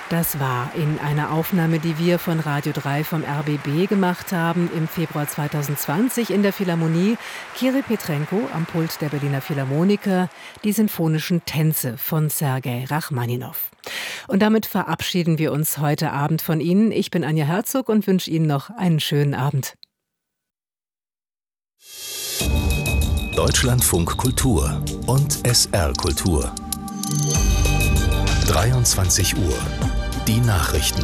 Das war in einer Aufnahme, die wir von Radio 3 vom RBB gemacht haben im Februar 2020 in der Philharmonie. Kirill Petrenko am Pult der Berliner Philharmoniker, die sinfonischen Tänze von Sergei Rachmaninow. Und damit verabschieden wir uns heute Abend von Ihnen. Ich bin Anja Herzog und wünsche Ihnen noch einen schönen Abend. Deutschlandfunk Kultur und SR Kultur. 23 Uhr. Die Nachrichten.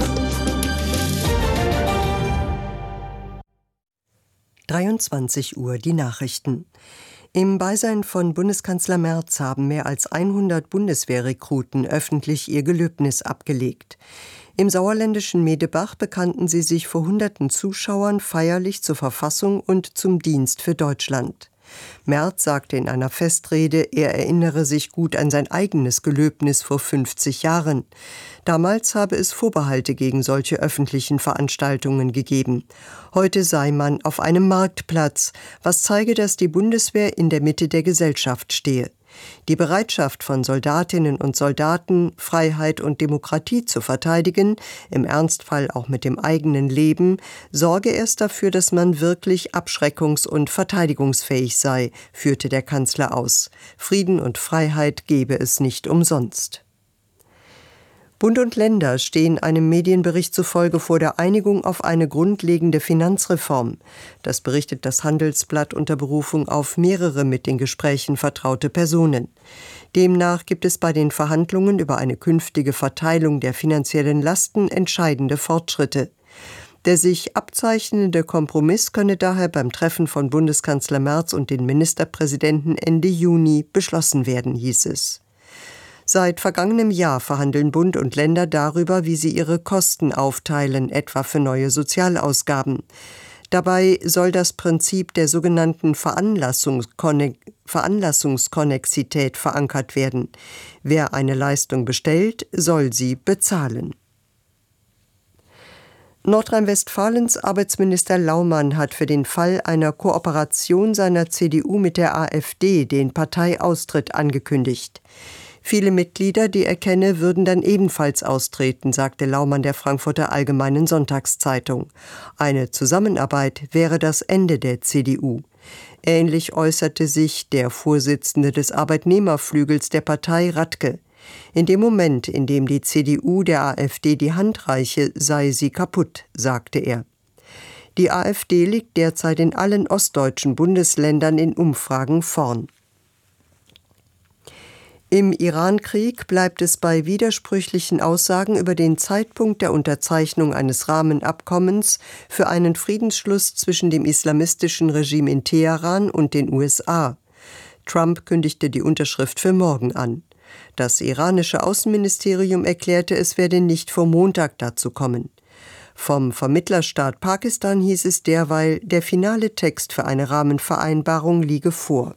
23 Uhr die Nachrichten. Im Beisein von Bundeskanzler Merz haben mehr als 100 Bundeswehrrekruten öffentlich ihr Gelöbnis abgelegt. Im sauerländischen Medebach bekannten sie sich vor hunderten Zuschauern feierlich zur Verfassung und zum Dienst für Deutschland. Merz sagte in einer Festrede, er erinnere sich gut an sein eigenes Gelöbnis vor 50 Jahren. Damals habe es Vorbehalte gegen solche öffentlichen Veranstaltungen gegeben. Heute sei man auf einem Marktplatz, was zeige, dass die Bundeswehr in der Mitte der Gesellschaft stehe. Die Bereitschaft von Soldatinnen und Soldaten, Freiheit und Demokratie zu verteidigen, im Ernstfall auch mit dem eigenen Leben, sorge erst dafür, dass man wirklich abschreckungs- und verteidigungsfähig sei, führte der Kanzler aus. Frieden und Freiheit gebe es nicht umsonst. Bund und Länder stehen einem Medienbericht zufolge vor der Einigung auf eine grundlegende Finanzreform. Das berichtet das Handelsblatt unter Berufung auf mehrere mit den Gesprächen vertraute Personen. Demnach gibt es bei den Verhandlungen über eine künftige Verteilung der finanziellen Lasten entscheidende Fortschritte. Der sich abzeichnende Kompromiss könne daher beim Treffen von Bundeskanzler Merz und den Ministerpräsidenten Ende Juni beschlossen werden, hieß es. Seit vergangenem Jahr verhandeln Bund und Länder darüber, wie sie ihre Kosten aufteilen, etwa für neue Sozialausgaben. Dabei soll das Prinzip der sogenannten Veranlassungskonnexität verankert werden. Wer eine Leistung bestellt, soll sie bezahlen. Nordrhein-Westfalens Arbeitsminister Laumann hat für den Fall einer Kooperation seiner CDU mit der AfD den Parteiaustritt angekündigt. Viele Mitglieder, die er kenne, würden dann ebenfalls austreten, sagte Laumann der Frankfurter Allgemeinen Sonntagszeitung. Eine Zusammenarbeit wäre das Ende der CDU. Ähnlich äußerte sich der Vorsitzende des Arbeitnehmerflügels der Partei, Radke. In dem Moment, in dem die CDU der AfD die Hand reiche, sei sie kaputt, sagte er. Die AfD liegt derzeit in allen ostdeutschen Bundesländern in Umfragen vorn. Im Irankrieg bleibt es bei widersprüchlichen Aussagen über den Zeitpunkt der Unterzeichnung eines Rahmenabkommens für einen Friedensschluss zwischen dem islamistischen Regime in Teheran und den USA. Trump kündigte die Unterschrift für morgen an. Das iranische Außenministerium erklärte, es werde nicht vor Montag dazu kommen. Vom Vermittlerstaat Pakistan hieß es derweil, der finale Text für eine Rahmenvereinbarung liege vor.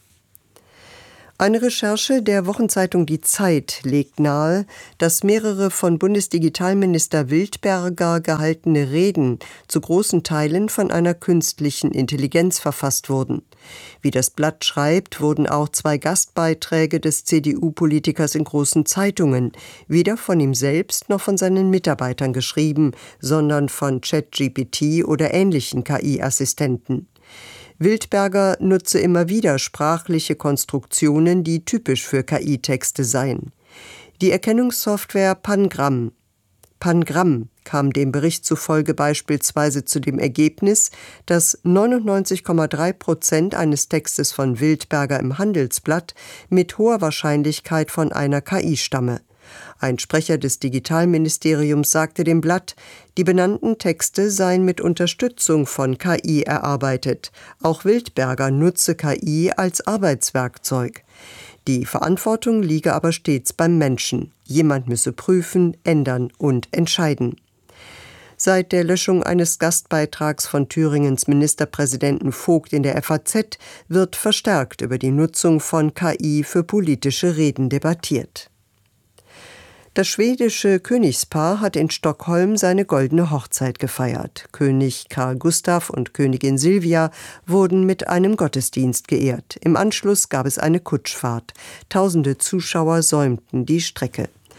Eine Recherche der Wochenzeitung Die Zeit legt nahe, dass mehrere von Bundesdigitalminister Wildberger gehaltene Reden zu großen Teilen von einer künstlichen Intelligenz verfasst wurden. Wie das Blatt schreibt, wurden auch 2 Gastbeiträge des CDU-Politikers in großen Zeitungen weder von ihm selbst noch von seinen Mitarbeitern geschrieben, sondern von ChatGPT oder ähnlichen KI-Assistenten. Wildberger nutze immer wieder sprachliche Konstruktionen, die typisch für KI-Texte seien. Die Erkennungssoftware Pangram kam dem Bericht zufolge beispielsweise zu dem Ergebnis, dass 99,3% eines Textes von Wildberger im Handelsblatt mit hoher Wahrscheinlichkeit von einer KI stamme. Ein Sprecher des Digitalministeriums sagte dem Blatt, die benannten Texte seien mit Unterstützung von KI erarbeitet. Auch Wildberger nutze KI als Arbeitswerkzeug. Die Verantwortung liege aber stets beim Menschen. Jemand müsse prüfen, ändern und entscheiden. Seit der Löschung eines Gastbeitrags von Thüringens Ministerpräsidenten Vogt in der FAZ wird verstärkt über die Nutzung von KI für politische Reden debattiert. Das schwedische Königspaar hat in Stockholm seine goldene Hochzeit gefeiert. König Carl Gustaf und Königin Silvia wurden mit einem Gottesdienst geehrt. Im Anschluss gab es eine Kutschfahrt. Tausende Zuschauer säumten die Strecke.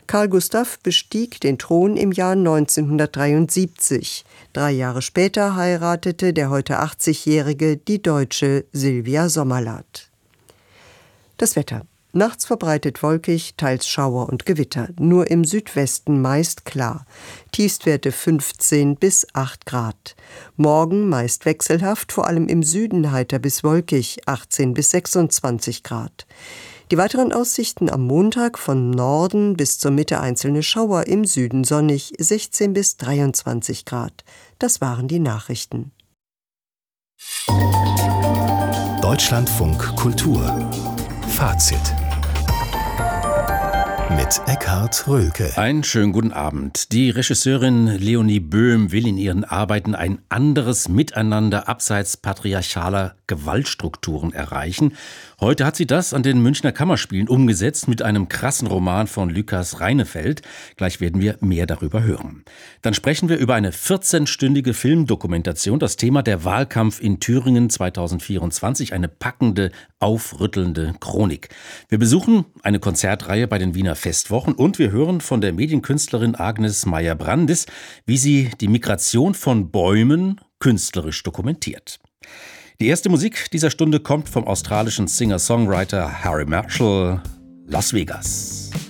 Karl Gustav bestieg den Thron im Jahr 1973. 3 Jahre später heiratete der heute 80-Jährige die Deutsche Sylvia Sommerlath. Das Wetter. Nachts verbreitet wolkig, teils Schauer und Gewitter. Nur im Südwesten meist klar. Tiefstwerte 15 bis 8 Grad. Morgen meist wechselhaft, vor allem im Süden heiter bis wolkig, 18 bis 26 Grad. Die weiteren Aussichten am Montag von Norden bis zur Mitte einzelne Schauer, im Süden sonnig, 16 bis 23 Grad. Das waren die Nachrichten. Deutschlandfunk Kultur Fazit mit Eckhard Rölke. Einen schönen guten Abend. Die Regisseurin Leonie Böhm will in ihren Arbeiten ein anderes Miteinander abseits patriarchaler Gewaltstrukturen erreichen. Heute hat sie das an den Münchner Kammerspielen umgesetzt mit einem krassen Roman von Lukas Reinefeld. Gleich werden wir mehr darüber hören. Dann sprechen wir über eine 14-stündige Filmdokumentation, das Thema der Wahlkampf in Thüringen 2024, eine packende, aufrüttelnde Chronik. Wir besuchen eine Konzertreihe bei den Wiener Festwochen und wir hören von der Medienkünstlerin Agnes Meyer-Brandis, wie sie die Migration von Bäumen künstlerisch dokumentiert. Die erste Musik dieser Stunde kommt vom australischen Singer-Songwriter Harry Marshall, Las Vegas.